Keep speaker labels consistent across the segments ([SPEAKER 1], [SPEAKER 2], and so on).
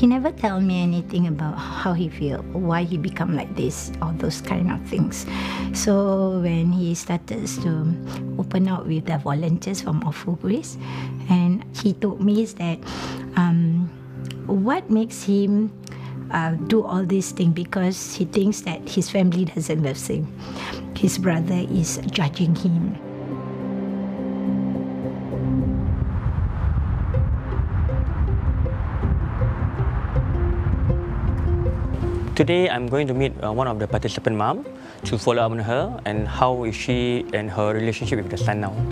[SPEAKER 1] He never tell me anything about how he feel, why he become like this, all those kind of things. So when he started to open out with the volunteers from Awful Grace, and he told me is that what makes him do all these things, because he thinks that his family doesn't love him. His brother is judging him.
[SPEAKER 2] Today I'm going to meet one of the participant mom to follow up on her and how is she and her relationship with the son now.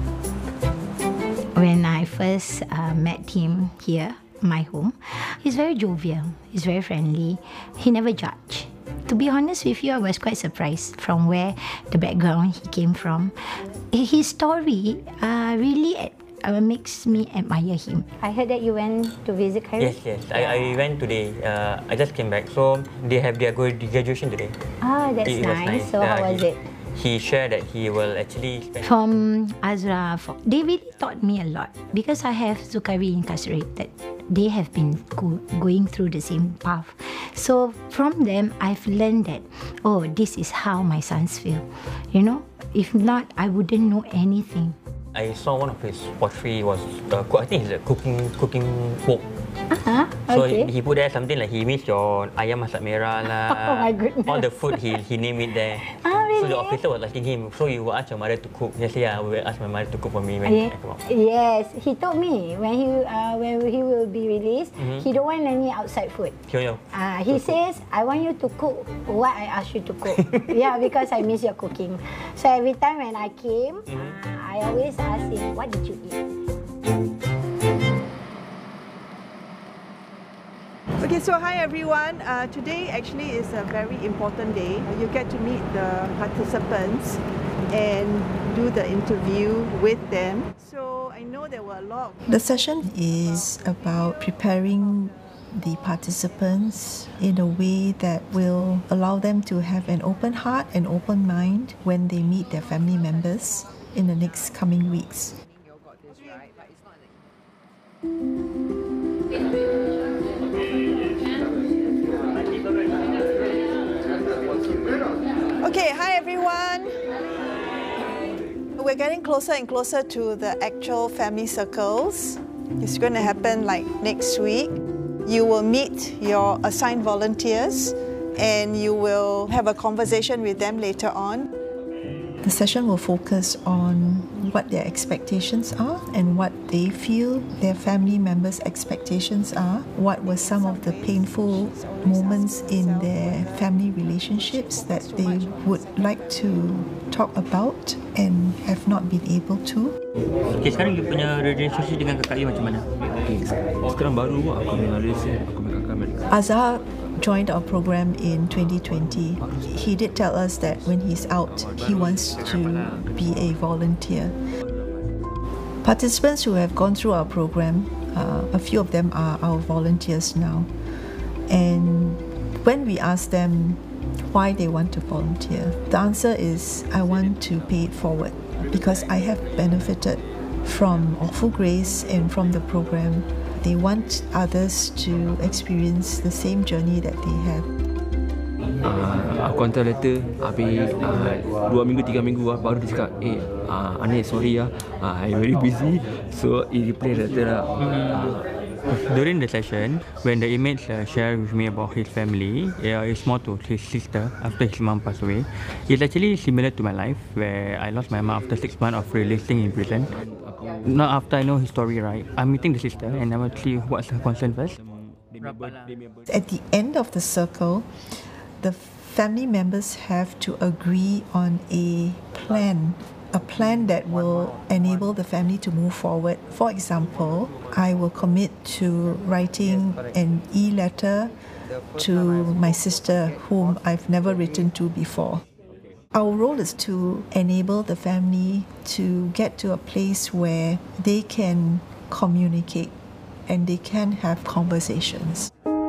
[SPEAKER 1] When I first met him here, my home, he's very jovial, he's very friendly, he never judge. To be honest with you, I was quite surprised from where the background he came from. His story really makes me admire him. I heard that you went to visit Cairo?
[SPEAKER 2] Yes. I went today. I just came back. So they have their graduation today.
[SPEAKER 1] Ah, that's nice. So how was it?
[SPEAKER 2] He shared that he will actually spend...
[SPEAKER 1] From Azra, they really taught me a lot because I have Zukari incarcerated. They have been going through the same path. So from them, I've learned that, oh, this is how my sons feel. You know, if not, I wouldn't know anything.
[SPEAKER 2] I saw one of his pottery was, I think it's a cooking book. So
[SPEAKER 1] okay.
[SPEAKER 2] he put there something like he missed your ayam masak merah lah.
[SPEAKER 1] Oh my goodness.
[SPEAKER 2] All the food he named it there.
[SPEAKER 1] Really?
[SPEAKER 2] So the officer was asking him, so you will ask your mother to cook? Yes, yeah, I will ask my mother to cook for me when I come out.
[SPEAKER 1] Yes, he told me when he will be released, he don't want any outside food. He says, I want you to cook what I asked you to cook. Yeah, because I miss your cooking. So every time when I came, I always ask him, what did you eat?
[SPEAKER 3] Okay, so hi everyone. Today actually is a very important day. You get to meet the participants and do the interview with them. So I know there were a lot.
[SPEAKER 4] The session is about preparing the participants in a way that will allow them to have an open heart and open mind when they meet their family members in the next coming weeks.
[SPEAKER 3] Okay, hi everyone. We're getting closer and closer to the actual family circles. It's going to happen like next week. You will meet your assigned volunteers and you will have a conversation with them later on.
[SPEAKER 4] The session will focus on what their expectations are and what they feel their family members' expectations are. What were some of the painful moments in their family relationships that they would like to talk about and have not been able to.
[SPEAKER 2] Okay, sekarang you punya relationship dengan kakak you macam mana?
[SPEAKER 5] Okay, sekarang baru aku dengan relationship aku dengan kakak Amerika.
[SPEAKER 4] Azhar joined our program in 2020. He did tell us that when he's out, he wants to be a volunteer. Participants who have gone through our program, a few of them are our volunteers now. And when we ask them why they want to volunteer, the answer is, I want to pay it forward because I have benefited from Awful Grace and from the program. They want others to experience the same journey that they have.
[SPEAKER 5] Aku hantar letter, habis 2 minggu, 3 minggu baru dia cakap, Anis, sorry I'm very busy. So, he reply letter lah.
[SPEAKER 2] During the session, when the inmates shared with me about his family, it's more to his sister after his mom passed away. It's actually similar to my life, where I lost my mom after 6 months of releasing in prison. Now after I know his story, right, I'm meeting the sister and I will see what's her concern first.
[SPEAKER 4] At the end of the circle, the family members have to agree on a plan that will enable the family to move forward. For example, I will commit to writing an e-letter to my sister whom I've never written to before. Our role is to enable the family to get to a place where they can communicate and they can have conversations.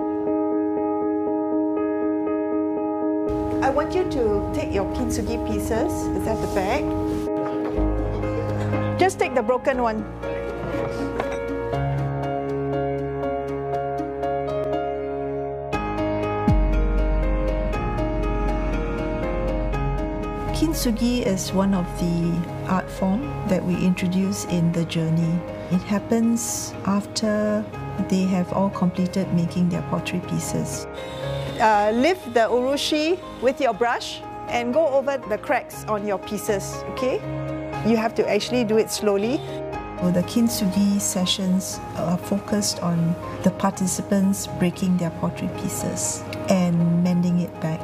[SPEAKER 3] I want you to take your kintsugi pieces. Is that the bag? Just take the broken one.
[SPEAKER 4] Kintsugi is one of the art form that we introduce in the journey. It happens after they have all completed making their pottery pieces.
[SPEAKER 3] Lift the urushi with your brush and go over the cracks on your pieces, okay? You have to actually do it slowly.
[SPEAKER 4] The Kintsugi sessions are focused on the participants breaking their pottery pieces and mending it back.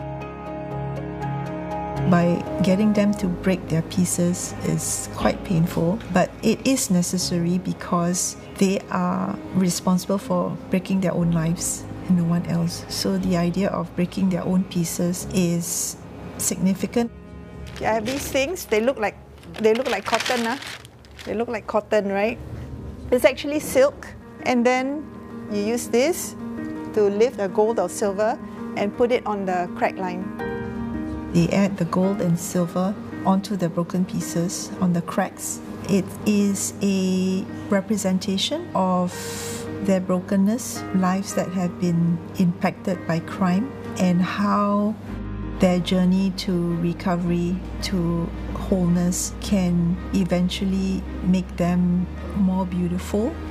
[SPEAKER 4] By getting them to break their pieces is quite painful, but it is necessary because they are responsible for breaking their own lives and no one else. So the idea of breaking their own pieces is significant.
[SPEAKER 3] I have these things, they look like cotton, huh? They look like cotton, right? It's actually silk, and then you use this to lift the gold or silver and put it on the crack line.
[SPEAKER 4] They add the gold and silver onto the broken pieces on the cracks. It is a representation of their brokenness, lives that have been impacted by crime, and how their journey to recovery, to wholeness, can eventually make them more beautiful